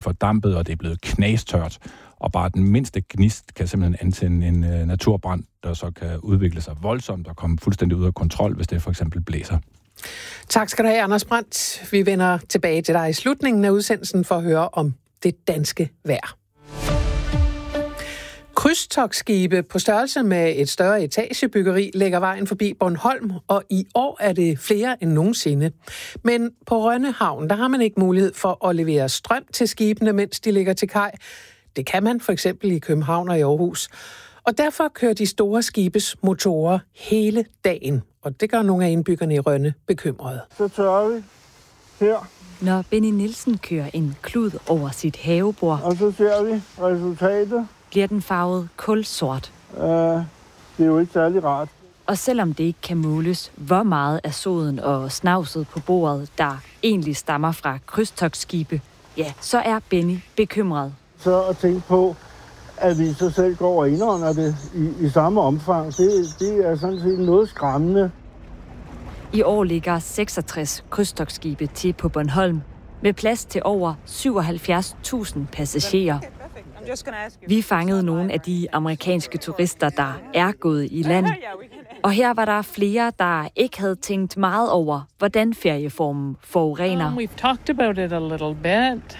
fordampet, og det er blevet knastørt. Og bare den mindste gnist kan simpelthen antænde en naturbrand, der så kan udvikle sig voldsomt og komme fuldstændig ud af kontrol, hvis det for eksempel blæser. Tak skal du have, Anders Brandt. Vi vender tilbage til dig i slutningen af udsendelsen for at høre om det danske vejr. Krydstogtskibe på størrelse med et større etagebyggeri lægger vejen forbi Bornholm, og i år er det flere end nogensinde. Men på Rønne Havn, der har man ikke mulighed for at levere strøm til skibene, mens de ligger til kaj. Det kan man for eksempel i København og i Aarhus. Og derfor kører de store skibes motorer hele dagen, og det gør nogle af indbyggerne i Rønne bekymrede. Så tørrer vi her. Når Benny Nielsen kører en klud over sit havebord, og så ser vi resultatet. Bliver den farvet kulsort. Det er jo ikke særlig rart. Og selvom det ikke kan måles, hvor meget af soden og snavset på bordet, der egentlig stammer fra krydstogtskibe, ja, så er Benny bekymret. Så at tænke på, at vi så selv går og indånder det i samme omfang, det er sådan set noget skræmmende. I år ligger 66 krydstogtskibe til på Bornholm, med plads til over 77.000 passagerer. Vi fangede nogle af de amerikanske turister, der er gået i land. Og her var der flere, der ikke havde tænkt meget over, hvordan ferieformen forurener. We've talked about it a little bit,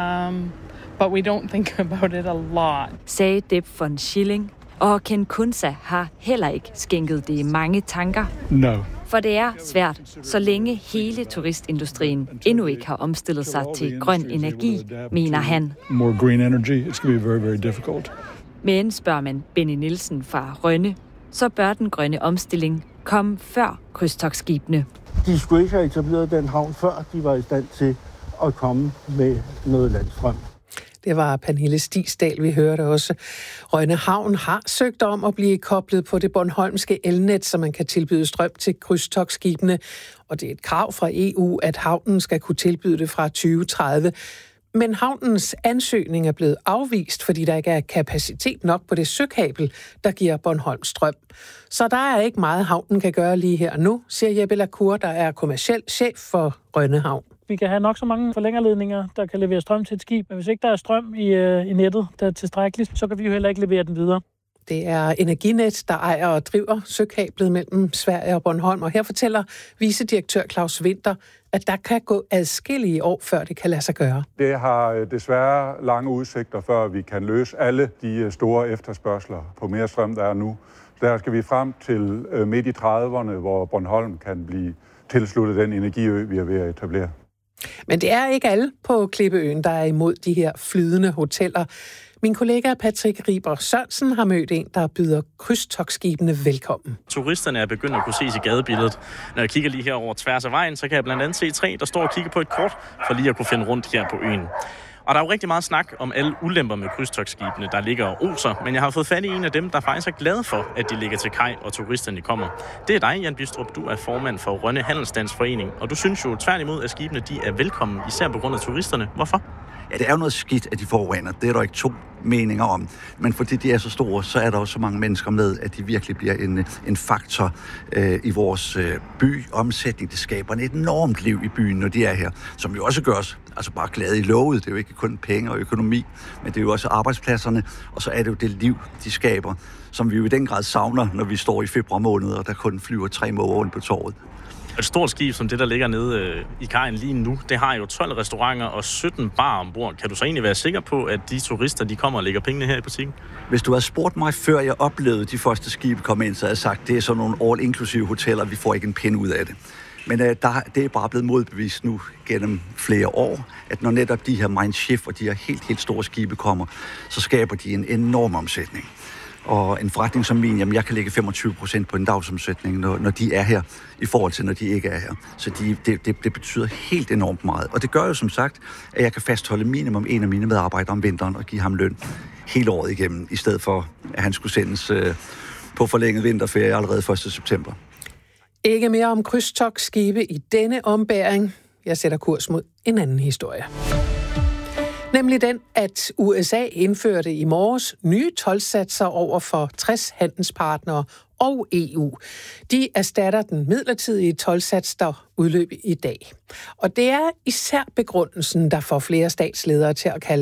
but we don't think about it a lot. Sagde Deb von Schilling. Og Ken Kunsa har heller ikke skænket det mange tanker. No. For det er svært, så længe hele turistindustrien endnu ikke har omstillet sig til grøn energi, mener han. More green energy, it's going to be very, very difficult. Men spørger man Benny Nielsen fra Rønne, så bør den grønne omstilling komme før krydstogtskibene. De skulle ikke have etableret den havn, før de var i stand til at komme med noget landstrøm. Det var Pernille Stigsdal, vi hørte også. Rønne Havn har søgt om at blive koblet på det bornholmske elnet, så man kan tilbyde strøm til krydstogtskibene. Og det er et krav fra EU, at havnen skal kunne tilbyde det fra 2030. Men havnens ansøgning er blevet afvist, fordi der ikke er kapacitet nok på det søkabel, der giver Bornholm strøm. Så der er ikke meget, havnen kan gøre lige her og nu, siger Jeppe Lacour, der er kommerciel chef for Rønne Havn. Vi kan have nok så mange forlængerledninger, der kan levere strøm til et skib, men hvis ikke der er strøm i nettet, der er tilstrækkeligt, så kan vi jo heller ikke levere den videre. Det er Energinet, der ejer og driver søkablet mellem Sverige og Bornholm, og her fortæller vicedirektør Claus Winter, at der kan gå adskillige år, før det kan lade sig gøre. Det har desværre lange udsigter, før vi kan løse alle de store efterspørgsler på mere strøm, der er nu. Så der skal vi frem til midt i 30'erne, hvor Bornholm kan blive tilsluttet den energiø, vi er ved at etablere. Men det er ikke alle på Klippeøen, der er imod de her flydende hoteller. Min kollega Patrick Riber Sørensen har mødt en, der byder krydstogtskibene velkommen. Turisterne er begyndt at kunne ses i gadebilledet. Når jeg kigger lige her over tværs af vejen, så kan jeg blandt andet se 3, der står og kigger på et kort, for lige at kunne finde rundt her på øen. Og der er jo rigtig meget snak om alle ulemper med krydstogtskibene, der ligger og oser, men jeg har fået fat i en af dem, der faktisk er glad for, at de ligger til kaj, og turisterne kommer. Det er dig, Jan Bistrup. Du er formand for Rønne Handelsstandsforening, og du synes jo tværtimod, at skibene de er velkommen, især på grund af turisterne. Hvorfor? Ja, det er jo noget skidt, at de forurener. Det er der ikke to meninger om. Men fordi de er så store, så er der også så mange mennesker med, at de virkelig bliver en faktor i vores byomsætning. Det skaber et enormt liv i byen, når de er her, som jo også gør os altså bare glade i lovet. Det er jo ikke kun penge og økonomi, men det er jo også arbejdspladserne, og så er det jo det liv, de skaber, som vi jo i den grad savner, når vi står i februar måned, og der kun flyver 3 måger rundt på torvet. Et stort skib som det, der ligger nede i kajen lige nu, det har jo 12 restauranter og 17 barer ombord. Kan du så egentlig være sikker på, at de turister, de kommer og lægger pengene her i butikken? Hvis du havde spurgt mig, før jeg oplevede de første skibe komme ind, så havde jeg sagt, det er sådan nogle all-inklusive hoteller, vi får ikke en pind ud af det. Men det er bare blevet modbevist nu gennem flere år, at når netop de her Mein Schiff og de her helt store skibe kommer, så skaber de en enorm omsætning. Og en forretning som min, jamen jeg kan lægge 25% på en dagsomsætning, når de er her, i forhold til når de ikke er her. Så det betyder helt enormt meget. Og det gør jo som sagt, at jeg kan fastholde minimum en af mine medarbejdere om vinteren og give ham løn hele året igennem, i stedet for at han skulle sendes på forlænget vinterferie allerede 1. september. Ikke mere om krydstogtskibe i denne ombæring. Jeg sætter kurs mod en anden historie. Nemlig den, at USA indførte i morges nye toldsatser over for 60 handelspartnere og EU. De erstatter den midlertidige toldsats, der udløb i dag. Og det er især begrundelsen, der får flere statsledere til at kalde